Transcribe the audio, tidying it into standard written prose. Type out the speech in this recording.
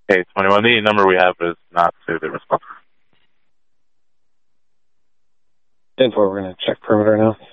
Hey, 21, the number we have is not saved in response. 10-4, we're going to check perimeter now.